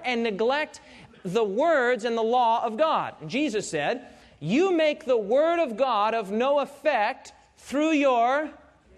and neglect the words and the law of God. Jesus said, you make the Word of God of no effect through your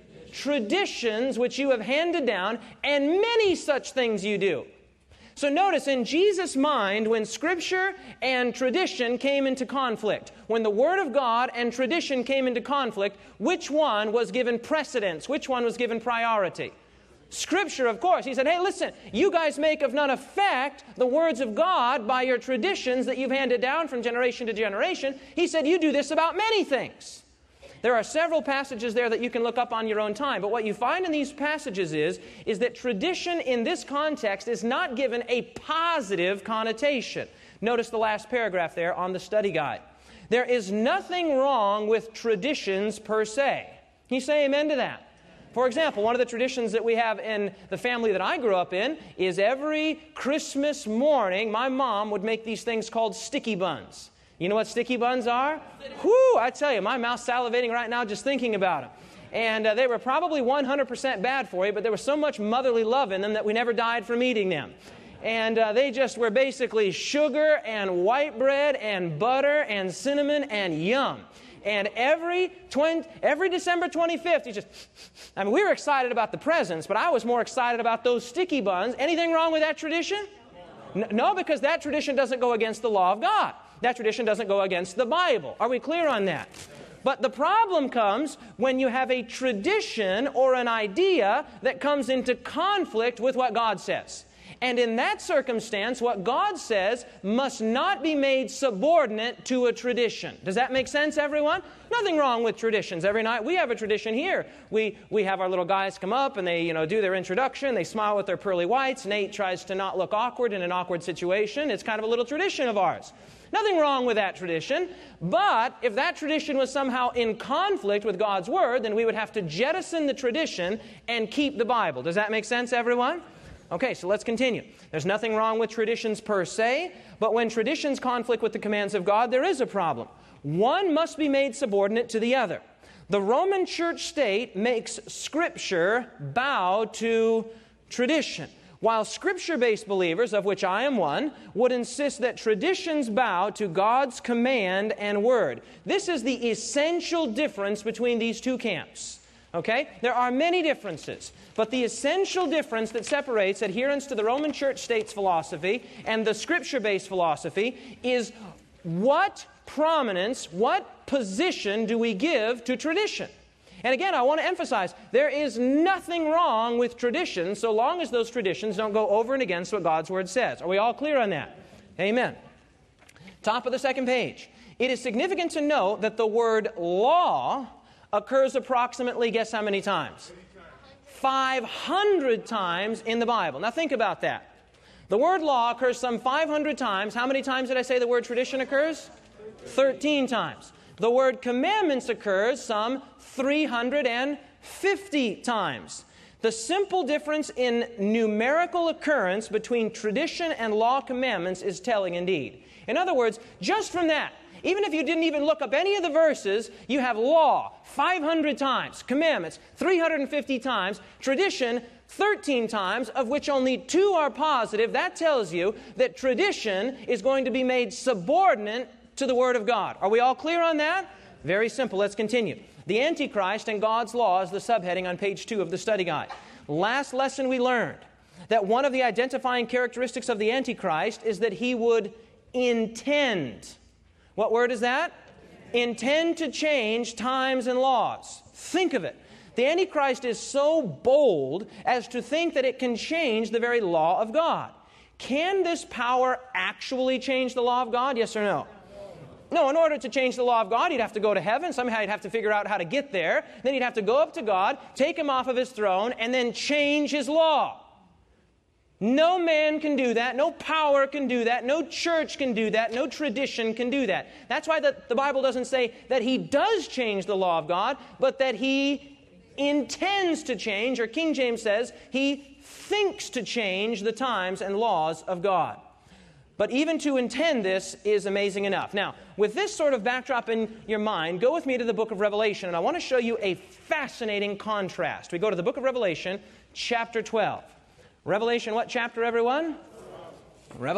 traditions which you have handed down, and many such things you do. So notice, in Jesus' mind, when Scripture and tradition came into conflict, when the Word of God and tradition came into conflict, which one was given precedence? Which one was given priority? Scripture, of course. He said, hey, listen, you guys make of none effect the words of God by your traditions that you've handed down from generation to generation. He said, you do this about many things. There are several passages there that you can look up on your own time. But what you find in these passages is that tradition in this context is not given a positive connotation. Notice the last paragraph there on the study guide. There is nothing wrong with traditions per se. Can you say amen to that? For example, one of the traditions that we have in the family that I grew up in is every Christmas morning, my mom would make these things called sticky buns. You know what sticky buns are? Whew, I tell you, my mouth's salivating right now just thinking about them. And they were probably 100% bad for you, but there was so much motherly love in them that we never died from eating them. And they just were basically sugar and white bread and butter and cinnamon and yum. And every December 25th, we were excited about the presents, but I was more excited about those sticky buns. Anything wrong with that tradition? No, because that tradition doesn't go against the law of God. That tradition doesn't go against the Bible. Are we clear on that? But the problem comes when you have a tradition or an idea that comes into conflict with what God says. And in that circumstance, what God says must not be made subordinate to a tradition. Does that make sense, everyone? Nothing wrong with traditions. Every night we have a tradition here. We have our little guys come up and they do their introduction. They smile with their pearly whites. Nate tries to not look awkward in an awkward situation. It's kind of a little tradition of ours. Nothing wrong with that tradition. But if that tradition was somehow in conflict with God's Word, then we would have to jettison the tradition and keep the Bible. Does that make sense, everyone? Okay, so let's continue. There's nothing wrong with traditions per se, but when traditions conflict with the commands of God, there is a problem. One must be made subordinate to the other. The Roman church state makes Scripture bow to tradition, while Scripture-based believers, of which I am one, would insist that traditions bow to God's command and word. This is the essential difference between these two camps. Okay? There are many differences, but the essential difference that separates adherence to the Roman Church state's philosophy and the Scripture-based philosophy is what prominence, what position do we give to tradition? And again, I want to emphasize, there is nothing wrong with tradition so long as those traditions don't go over and against what God's Word says. Are we all clear on that? Amen. Top of the second page. It is significant to note that the word law occurs approximately, guess how many times? 500 times in the Bible. Now think about that. The word law occurs some 500 times. How many times did I say the word tradition occurs? 13 times. The word commandments occurs some 350 times. The simple difference in numerical occurrence between tradition and law commandments is telling indeed. In other words, just from that, even if you didn't even look up any of the verses, you have law 500 times, commandments 350 times, tradition 13 times, of which only 2 are positive. That tells you that tradition is going to be made subordinate to the Word of God. Are we all clear on that? Very simple. Let's continue. The Antichrist and God's law is the subheading on page 2 of the study guide. Last lesson we learned that one of the identifying characteristics of the Antichrist is that he would intend. What word is that? Intend to change times and laws. Think of it. The Antichrist is so bold as to think that it can change the very law of God. Can this power actually change the law of God? Yes or no? No, in order to change the law of God, he'd have to go to heaven. Somehow he'd have to figure out how to get there. Then he'd have to go up to God, take him off of his throne, and then change his law. No man can do that. No power can do that. No church can do that. No tradition can do that. That's why the Bible doesn't say that he does change the law of God, but that he intends to change, or King James says, he thinks to change the times and laws of God. But even to intend this is amazing enough. Now, with this sort of backdrop in your mind, go with me to the book of Revelation, and I want to show you a fascinating contrast. We go to the book of Revelation, chapter 12. Revelation, what chapter, everyone?